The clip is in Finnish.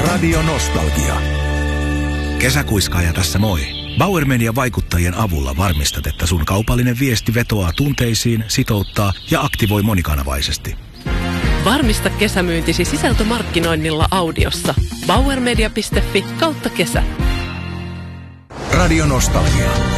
Radio Nostalgia. Kesäkuiskaaja tässä moi. Bauer Median vaikuttajien avulla varmistat, että sun kaupallinen viesti vetoaa tunteisiin, sitouttaa ja aktivoi monikanavaisesti. Varmista kesämyyntisi sisältömarkkinoinnilla audiossa. bauermedia.fi/kesä. Radio Nostalgia.